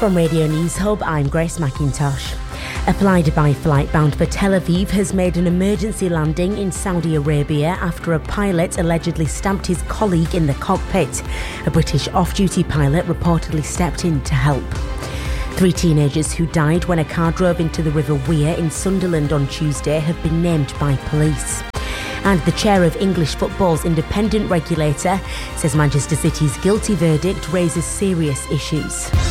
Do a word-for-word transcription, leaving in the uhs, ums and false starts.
From Radio News Hub, I'm Grace McIntosh. A fly-to-by flight bound for Tel Aviv has made an emergency landing in Saudi Arabia after a pilot allegedly stabbed his colleague in the cockpit. A British off-duty pilot reportedly stepped in to help. Three teenagers who died when a car drove into the River Wear in Sunderland on Tuesday have been named by police. And the chair of English football's independent regulator says Manchester City's guilty verdict raises serious issues.